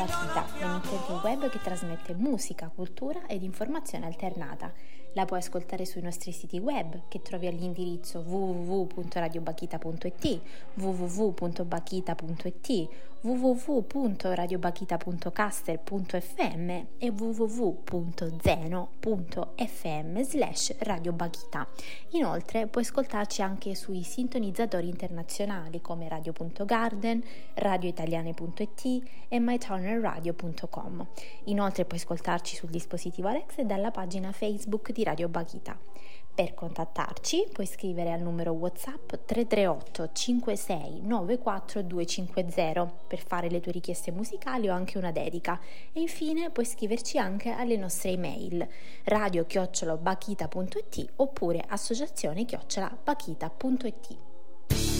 Bakita, l'emittente web che trasmette musica, cultura ed informazione alternata. La puoi ascoltare sui nostri siti web che trovi all'indirizzo www.radiobakita.it, www.bakita.it, www.radiobakita.caster.fm e www.zeno.fm/Radio Bakita. Inoltre puoi ascoltarci anche sui sintonizzatori internazionali come Radio.Garden, radioitaliane.it e myturnerradio.com. Inoltre puoi ascoltarci sul dispositivo Alexa e dalla pagina Facebook di Radio Bakita. Per contattarci puoi scrivere al numero WhatsApp 338 56 94 250 per fare le tue richieste musicali o anche una dedica, e infine puoi scriverci anche alle nostre email radio@bakita.it oppure associazione@bakita.it.